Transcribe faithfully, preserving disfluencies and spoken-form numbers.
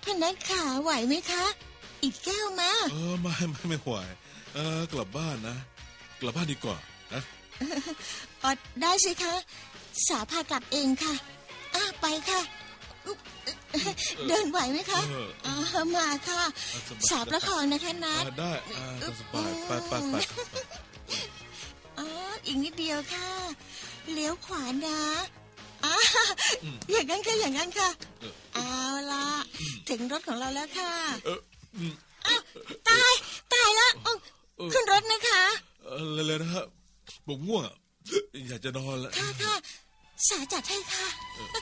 ท่านนัทขาไหวไหมคะอีกแก้วมาเออไม่ไม่ไม่ไหวเออกลับบ้านนะกลับบ้านดีกว่านะอ๋อได้สิคะสาพากลับเองค่ะอ่ะไปค่ะเดินไหวไหมคะอ๋อมาค่ะสาประคองนะคะนัทได้สบายไปไปไปอ๋ออีกนิดเดียวค่ะเลี้ยวขวานะอ่าอย่างนั้นค่ะอย่างนั้นค่ะเอาละถึงรถของเราแล้วค่ะอ้าวตายตายแล้วขึ้นรถนะคะเลยนะฮะผมง่วงอยากจะนอนแล้วค่ะค่ะสาจัดให้ค่ะ